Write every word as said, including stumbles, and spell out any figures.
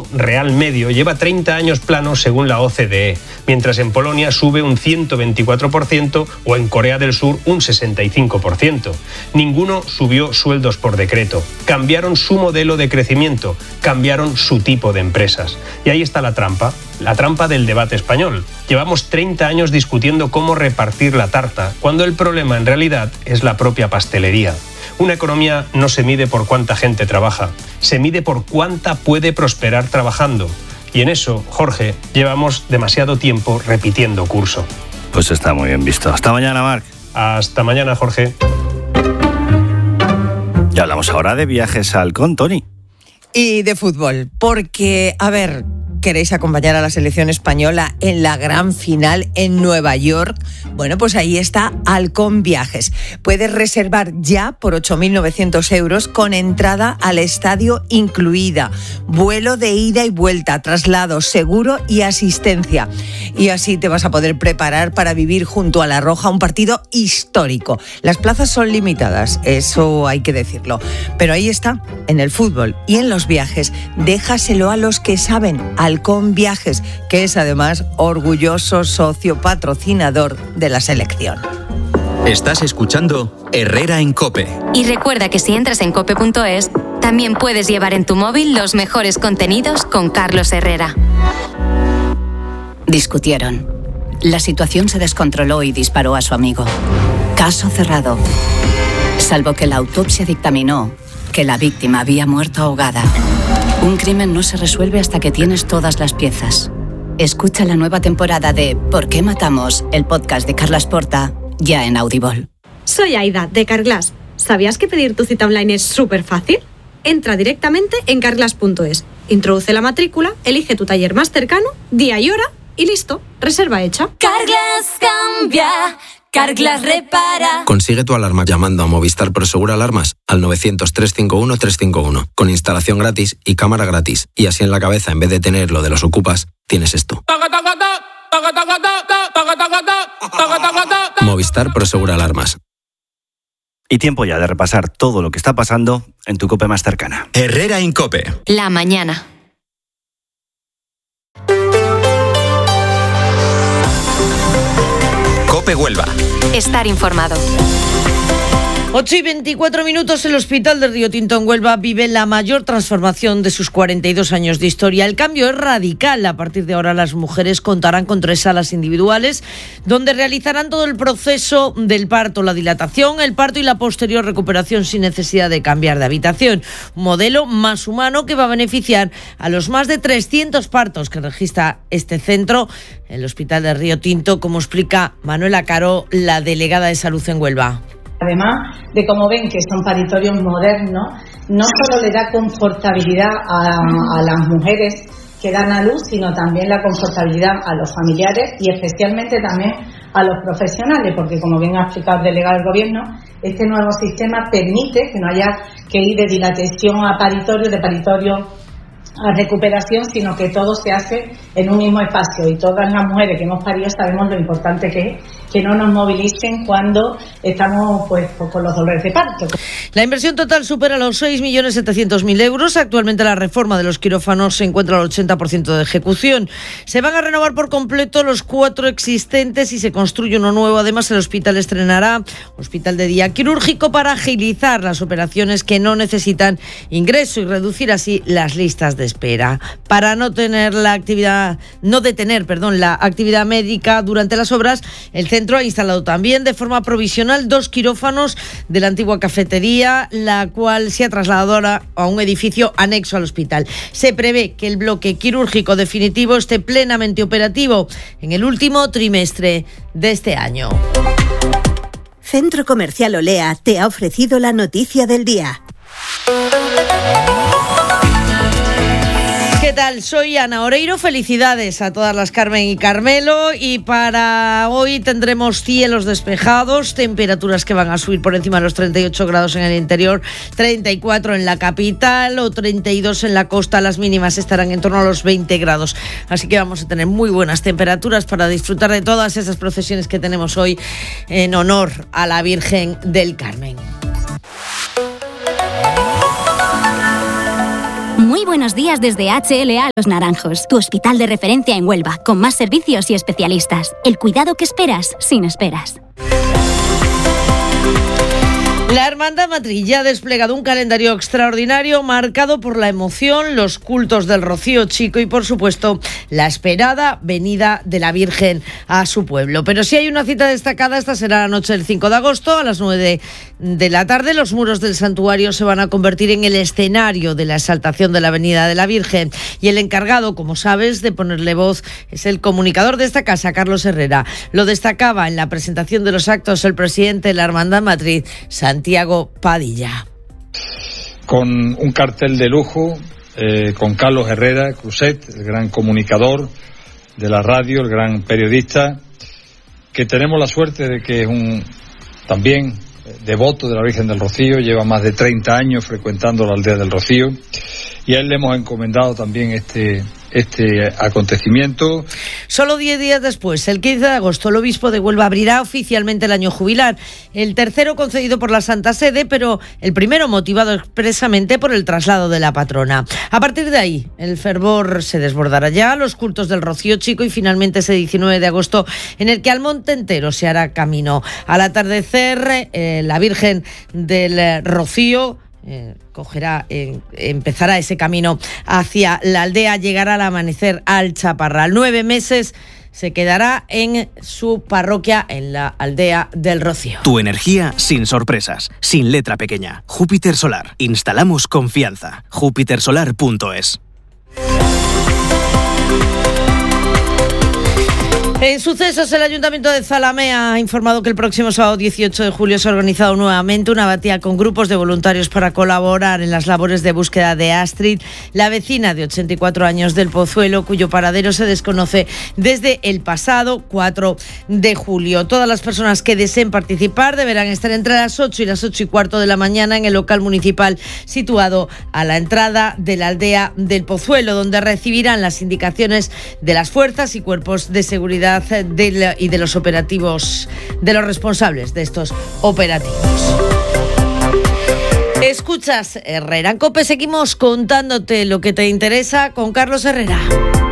real medio lleva treinta años plano según la O C D E, mientras en Polonia sube un ciento veinticuatro por ciento o en Corea del Sur un sesenta y cinco por ciento. Ninguno subió sueldos por decreto. Cambiaron su modelo de crecimiento, cambiaron su tipo de empresas. Y ahí está la trampa, la trampa del debate español. Llevamos treinta años discutiendo cómo repartir la tarta, cuando el problema en realidad es la propia pastelería. Una economía no se mide por cuánta gente trabaja, se mide por cuánta puede prosperar trabajando. Y en eso, Jorge, llevamos demasiado tiempo repitiendo curso. Pues está muy bien visto. Hasta mañana, Marc. Hasta mañana, Jorge. Y hablamos ahora de viajes al con Tony. Y de fútbol, porque, a ver, ¿queréis acompañar a la selección española en la gran final en Nueva York? Bueno, pues ahí está Halcón Viajes. Puedes reservar ya por ocho mil novecientos euros con entrada al estadio incluida, vuelo de ida y vuelta, traslado, seguro y asistencia. Y así te vas a poder preparar para vivir junto a La Roja un partido histórico. Las plazas son limitadas, eso hay que decirlo. Pero ahí está, en el fútbol y en los viajes, déjaselo a los que saben. Halcón Viajes, que es además orgulloso socio patrocinador de la selección. Estás escuchando Herrera en COPE. Y recuerda que si entras en cope punto es, también puedes llevar en tu móvil los mejores contenidos con Carlos Herrera. Discutieron. La situación se descontroló y disparó a su amigo. Caso cerrado. Salvo que la autopsia dictaminó que la víctima había muerto ahogada. Un crimen no se resuelve hasta que tienes todas las piezas. Escucha la nueva temporada de ¿Por qué matamos?, el podcast de Carlas Porta, ya en Audible. Soy Aida, de Carglass. ¿Sabías que pedir tu cita online es súper fácil? Entra directamente en carglass punto es, introduce la matrícula, elige tu taller más cercano, día y hora y listo, reserva hecha. Carglass cambia, Carglass repara. Consigue tu alarma llamando a Movistar Prosegur Alarmas al novecientos, trescientos cincuenta y uno, trescientos cincuenta y uno, con instalación gratis y cámara gratis. Y así en la cabeza, en vez de tener lo de los ocupas, tienes esto. Movistar Prosegur Alarmas. Y tiempo ya de repasar todo lo que está pasando en tu COPE más cercana. Herrera en COPE. La mañana. COPE Huelva. Estar informado. ocho y veinticuatro minutos, el Hospital de Río Tinto en Huelva vive la mayor transformación de sus cuarenta y dos años de historia. El cambio es radical. A partir de ahora las mujeres contarán con tres salas individuales donde realizarán todo el proceso del parto, la dilatación, el parto y la posterior recuperación sin necesidad de cambiar de habitación. Un modelo más humano que va a beneficiar a los más de trescientos partos que registra este centro, el Hospital de Río Tinto, como explica Manuela Caro, la delegada de Salud en Huelva. Además de, como ven, que son paritorios modernos, no solo le da confortabilidad a, a las mujeres que dan a luz, sino también la confortabilidad a los familiares y especialmente también a los profesionales, porque como bien ha explicado el delegado del Gobierno, este nuevo sistema permite que no haya que ir de dilatación a paritorio, de paritorio a recuperación, sino que todo se hace en un mismo espacio, y todas las mujeres que hemos parido sabemos lo importante que es que no nos movilicen cuando estamos pues con los dolores de parto. La inversión total supera los seis millones setecientos mil euros. Actualmente la reforma de los quirófanos se encuentra al ochenta por ciento de ejecución. Se van a renovar por completo los cuatro existentes y se construye uno nuevo. Además, el hospital estrenará hospital de día quirúrgico para agilizar las operaciones que no necesitan ingreso y reducir así las listas de espera. Para no tener la actividad, no detener, perdón, la actividad médica durante las obras, el centro ha instalado también de forma provisional dos quirófanos de la antigua cafetería, la cual se ha trasladado ahora a un edificio anexo al hospital. Se prevé que el bloque quirúrgico definitivo esté plenamente operativo en el último trimestre de este año. Centro Comercial Olea te ha ofrecido la noticia del día. ¿Qué tal? Soy Ana Oreiro. Felicidades a todas las Carmen y Carmelo. Y para hoy tendremos cielos despejados, temperaturas que van a subir por encima de los treinta y ocho grados en el interior, treinta y cuatro en la capital o treinta y dos en la costa. Las mínimas estarán en torno a los veinte grados. Así que vamos a tener muy buenas temperaturas para disfrutar de todas esas procesiones que tenemos hoy en honor a la Virgen del Carmen. Muy buenos días desde H L A Los Naranjos, tu hospital de referencia en Huelva, con más servicios y especialistas. El cuidado que esperas, sin esperas. La Hermandad Matriz ha desplegado un calendario extraordinario marcado por la emoción, los cultos del Rocío Chico y, por supuesto, la esperada venida de la Virgen a su pueblo. Pero si hay una cita destacada, esta será la noche del cinco de agosto a las nueve de la tarde. Los muros del santuario se van a convertir en el escenario de la exaltación de la venida de la Virgen. Y el encargado, como sabes, de ponerle voz es el comunicador de esta casa, Carlos Herrera. Lo destacaba en la presentación de los actos el presidente de la Hermandad Matriz, Santiago Santiago Padilla. Con un cartel de lujo, eh, con Carlos Herrera Cruzet, el gran comunicador de la radio, el gran periodista, que tenemos la suerte de que es un también devoto de la Virgen del Rocío, lleva más de treinta años frecuentando la aldea del Rocío, y a él le hemos encomendado también este este acontecimiento. Solo diez días después, el quince de agosto, el obispo de Huelva abrirá oficialmente el año jubilar, el tercero concedido por la Santa Sede, pero el primero motivado expresamente por el traslado de la patrona. A partir de ahí, el fervor se desbordará ya, los cultos del Rocío Chico y finalmente ese diecinueve de agosto, en el que al monte entero se hará camino. Al atardecer, eh, la Virgen del Rocío Eh, cogerá, eh, empezará ese camino hacia la aldea, llegará al amanecer al Chaparral. Nueve meses se quedará en su parroquia, en la aldea del Rocío. Tu energía sin sorpresas, sin letra pequeña. Júpiter Solar. Instalamos confianza. júpiter solar punto es. En sucesos, el Ayuntamiento de Zalamea ha informado que el próximo sábado dieciocho de julio se ha organizado nuevamente una batalla con grupos de voluntarios para colaborar en las labores de búsqueda de Astrid, la vecina de ochenta y cuatro años del Pozuelo, cuyo paradero se desconoce desde el pasado cuatro de julio. Todas las personas que deseen participar deberán estar entre las ocho y las ocho y cuarto de la mañana en el local municipal situado a la entrada de la aldea del Pozuelo, donde recibirán las indicaciones de las fuerzas y cuerpos de seguridad De, y de los operativos, de los responsables de estos operativos. Escuchas Herrera en COPE, seguimos contándote lo que te interesa con Carlos Herrera.